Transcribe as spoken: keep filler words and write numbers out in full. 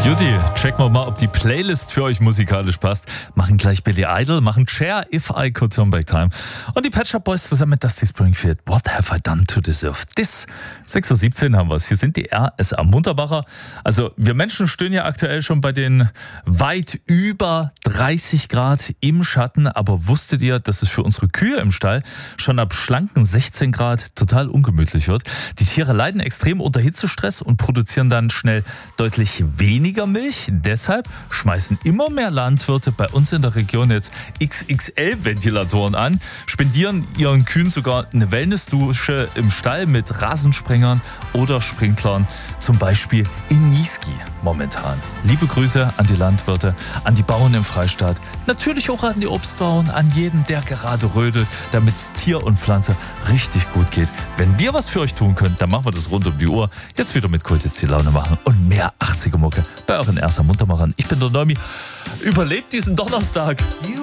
Juti, checken wir mal, ob die Playlist für euch musikalisch passt. Machen gleich Billy Idol, machen Cher, If I Could Turn Back Time. Und die Pet Shop Boys zusammen mit Dusty Springfield, What Have I Done to Deserve This? sechs Uhr siebzehn haben wir es. Hier sind die R S A Munterbacher. Also wir Menschen stehen ja aktuell schon bei den weit über dreißig Grad im Schatten. Aber wusstet ihr, dass es für unsere Kühe im Stall schon ab schlanken sechzehn Grad total ungemütlich wird? Die Tiere leiden extrem unter Hitzestress und produzieren dann schnell deutlich weniger Milch. Deshalb schmeißen immer mehr Landwirte bei uns in der Region jetzt X X L-Ventilatoren an, spendieren ihren Kühen sogar eine Wellnessdusche im Stall mit Rasensprengern oder Sprinklern, zum Beispiel in Niesky momentan. Liebe Grüße an die Landwirte, an die Bauern im Freistaat, natürlich auch an die Obstbauern, an jeden, der gerade rödelt, damit es Tier und Pflanze richtig gut geht. Wenn wir was für euch tun können, dann machen wir das rund um die Uhr. Jetzt wieder mit Kult jetzt die Laune machen und mehr achtziger Mucke bei euren R S A Muntermachern. Ich bin der Nomi. Überlebt diesen Donnerstag.